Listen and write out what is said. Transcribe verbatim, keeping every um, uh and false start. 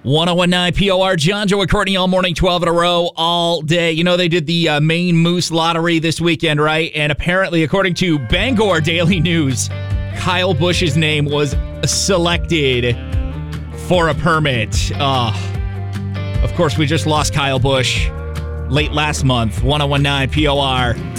ten nineteen P O R, John, Joe, and Courtney all morning, twelve in a row, all day. You know, they did the uh, Maine Moose Lottery this weekend, right? And apparently, according to Bangor Daily News, Kyle Busch's name was selected for a permit. Uh, of course, we just lost Kyle Busch late last month. ten nineteen P O R.